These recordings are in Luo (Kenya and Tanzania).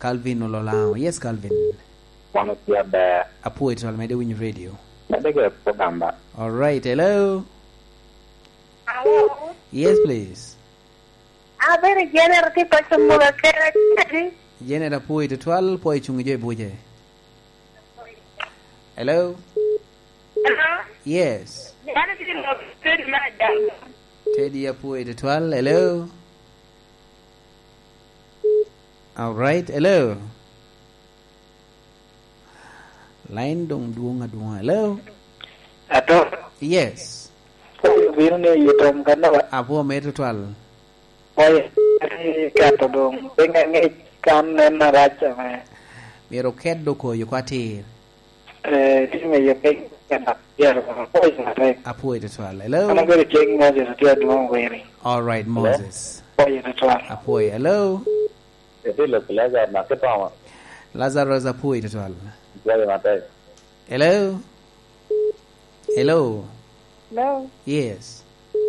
Calvin Ololao. Yes, Calvin. One of your bear. A poet on my win radio. I beg a program. All right, hello. Hello. Yes, please. I very generally put some more character. Jenera poet 12 poet chungje buje. Hello. Hello. Yes. That is good, madam. Teddy a poet 12. Hello. All right, hello. Line dong duong adung. Hello. Ato. Yes. Will you tom kana? Apo meter 12. Boy, kato dong. Pengen kan na raja. Mero keddo ko yukwati. Time you pay kana. Yeah, boy na right. Apo meter 12. Hello. I'm going to check Moses to do wearing. All right, Moses. Boy na twa. Apo hello. Ito lo plaza na kepa. Lazarus apo meter 12. Boy na tai. Hello. Hello. Hello. Yes.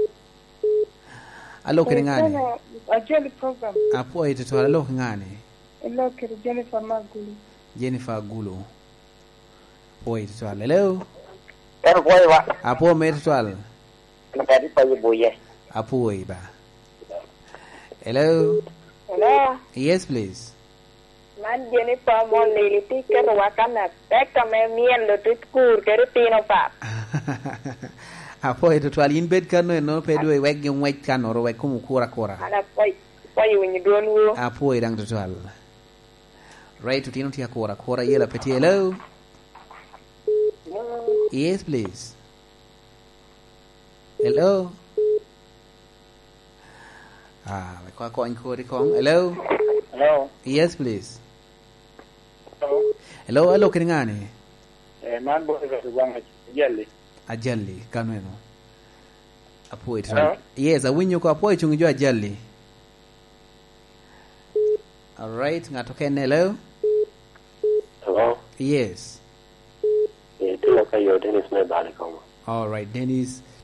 Hello kiringani. A jelly program. Apo meter 12. Hello kiringani. Hello, Jennifer Magulu. Jennifer Gulu. Apo meter 12. Hello. Pero boy wa. Apo meter 12. Nakadi pa boye. Apo ba. Hello. Hello. Yes, please. Man Jennifer Molly, ticker wakana. Becca me mien lo tutkur, keritino pap. Apo meter 12 in bed kano no pedwe wek yung wek kano or wek kumukura kora. Ana poi when you don't know. Apo dang to 12. Right to tino tia kora. Kora yela peti. Hello. Yes, please. Hello. May kwa inquiry kong. Hello. Hello. Yes, please. Hello. Hello, kiringani. Man boy ga wanga jelly. Ajali kanweno. Apo it. Hello? Yes, awinyo ko apo chungjo ajali. All right, ngatoke hello. Hello. Yes. Ito ka yo Dennis me balik ko. All right, Dennis.